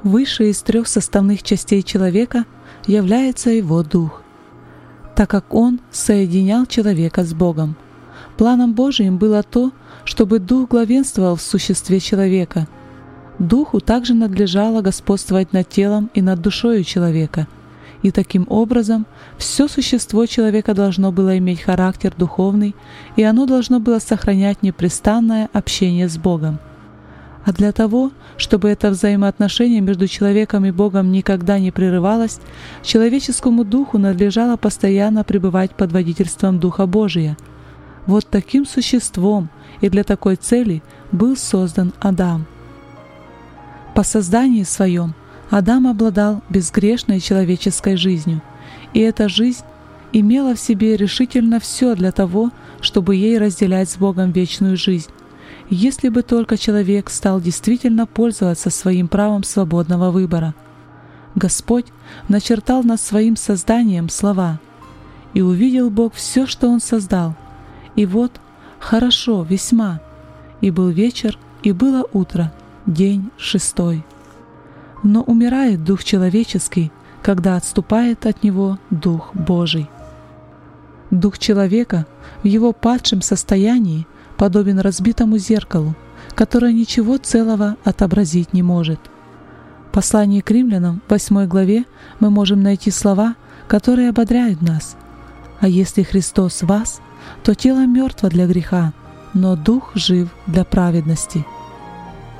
Высшей из трех составных частей человека является его дух, так как он соединял человека с Богом. Планом Божиим было то, чтобы дух главенствовал в существе человека. Духу также надлежало господствовать над телом и над душою человека, и таким образом все существо человека должно было иметь характер духовный, и оно должно было сохранять непрестанное общение с Богом. А для того, чтобы это взаимоотношение между человеком и Богом никогда не прерывалось, человеческому духу надлежало постоянно пребывать под водительством Духа Божия. Вот таким существом и для такой цели был создан Адам. По создании своем Адам обладал безгрешной человеческой жизнью, и эта жизнь имела в себе решительно все для того, чтобы ей разделять с Богом вечную жизнь, если бы только человек стал действительно пользоваться своим правом свободного выбора. Господь начертал над своим созданием слова: «И увидел Бог все, что Он создал, и вот хорошо весьма, и был вечер, и было утро, день 6». Но умирает дух человеческий, когда отступает от него Дух Божий. Дух человека в его падшем состоянии подобен разбитому зеркалу, которое ничего целого отобразить не может. В послании к Римлянам, 8 главе, мы можем найти слова, которые ободряют нас. «А если Христос в вас, то тело мертво для греха, но дух жив для праведности».